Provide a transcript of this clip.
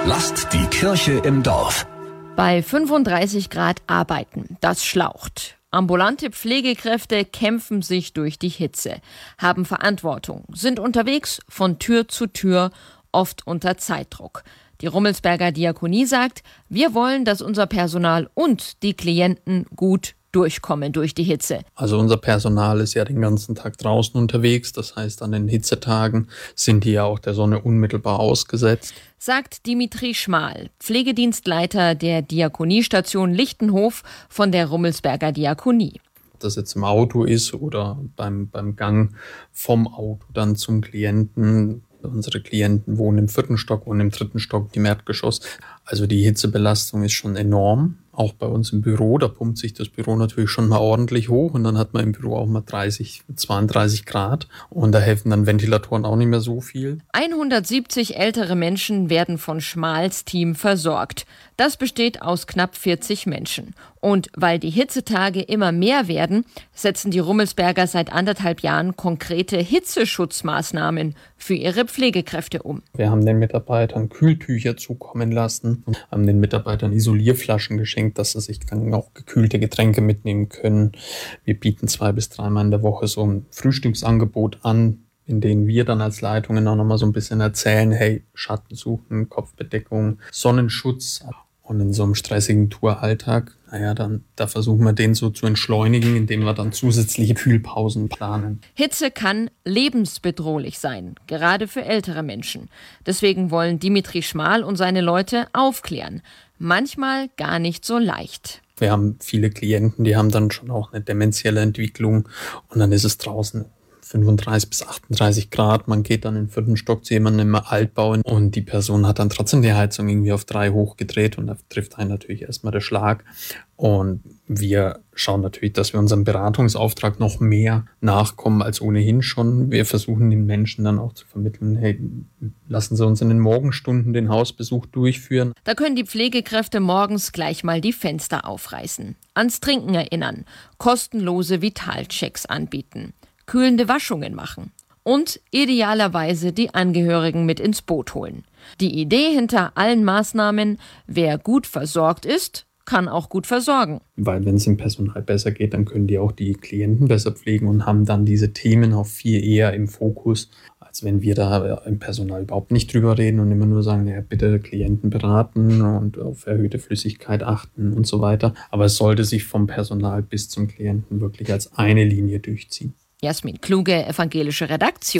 Lasst die Kirche im Dorf. Bei 35 Grad arbeiten, das schlaucht. Ambulante Pflegekräfte kämpfen sich durch die Hitze, haben Verantwortung, sind unterwegs von Tür zu Tür, oft unter Zeitdruck. Die Rummelsberger Diakonie sagt, wir wollen, dass unser Personal und die Klienten gut durchkommen durch die Hitze. Also unser Personal ist ja den ganzen Tag draußen unterwegs. Das heißt, an den Hitzetagen sind die ja auch der Sonne unmittelbar ausgesetzt. Sagt Dimitri Schmal, Pflegedienstleiter der Diakoniestation Lichtenhof von der Rummelsberger Diakonie. Ob das jetzt im Auto ist oder beim Gang vom Auto dann zum Klienten. Unsere Klienten wohnen im 4. Stock und im 3. Stock im Erdgeschoss. Also die Hitzebelastung ist schon enorm. Auch bei uns im Büro, da pumpt sich das Büro natürlich schon mal ordentlich hoch und dann hat man im Büro auch mal 30, 32 Grad und da helfen dann Ventilatoren auch nicht mehr so viel. 170 ältere Menschen werden von Schmals Team versorgt. Das besteht aus knapp 40 Menschen. Und weil die Hitzetage immer mehr werden, setzen die Rummelsberger seit 1,5 Jahren konkrete Hitzeschutzmaßnahmen für ihre Pflegekräfte um. Wir haben den Mitarbeitern Kühltücher zukommen lassen und haben den Mitarbeitern Isolierflaschen geschenkt, dass sie sich dann auch gekühlte Getränke mitnehmen können. Wir bieten 2 bis 3 Mal in der Woche so ein Frühstücksangebot an, in denen wir dann als Leitungen auch nochmal so ein bisschen erzählen, hey, Schatten suchen, Kopfbedeckung, Sonnenschutz. Und in so einem stressigen Touralltag, da versuchen wir den so zu entschleunigen, indem wir dann zusätzliche Kühlpausen planen. Hitze kann lebensbedrohlich sein, gerade für ältere Menschen. Deswegen wollen Dimitri Schmal und seine Leute aufklären. Manchmal gar nicht so leicht. Wir haben viele Klienten, die haben dann schon auch eine dementielle Entwicklung und dann ist es draußen 35 bis 38 Grad. Man geht dann in den 4. Stock zu jemandem im Altbau und die Person hat dann trotzdem die Heizung irgendwie auf 3 hochgedreht und da trifft einen natürlich erstmal der Schlag. Und wir schauen natürlich, dass wir unserem Beratungsauftrag noch mehr nachkommen als ohnehin schon. Wir versuchen den Menschen dann auch zu vermitteln, hey, lassen Sie uns in den Morgenstunden den Hausbesuch durchführen. Da können die Pflegekräfte morgens gleich mal die Fenster aufreißen, ans Trinken erinnern, kostenlose Vitalchecks anbieten, kühlende Waschungen machen und idealerweise die Angehörigen mit ins Boot holen. Die Idee hinter allen Maßnahmen, wer gut versorgt ist, kann auch gut versorgen. Weil wenn es dem Personal besser geht, dann können die auch die Klienten besser pflegen und haben dann diese Themen auch viel eher im Fokus, als wenn wir da im Personal überhaupt nicht drüber reden und immer nur sagen, ja, bitte Klienten beraten und auf erhöhte Flüssigkeit achten und so weiter. Aber es sollte sich vom Personal bis zum Klienten wirklich als eine Linie durchziehen. Jasmin Kluge, evangelische Redaktion.